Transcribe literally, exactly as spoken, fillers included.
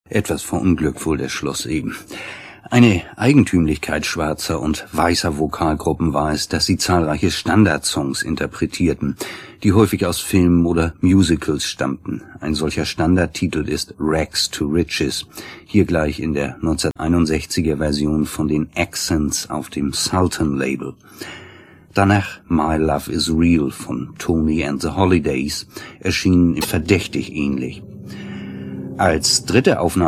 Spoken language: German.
Etwas verunglückt wohl der Schluss eben. Eine Eigentümlichkeit schwarzer und weißer Vokalgruppen war es, dass sie zahlreiche Standardsongs interpretierten, die häufig aus Filmen oder Musicals stammten. Ein solcher Standardtitel ist Rags to Riches, hier gleich in der neunzehnhunderteinundsechziger Version von den Accents auf dem Sultan-Label. Danach My Love Is Real von Tony and the Holidays erschien verdächtig ähnlich. Als dritte Aufnahme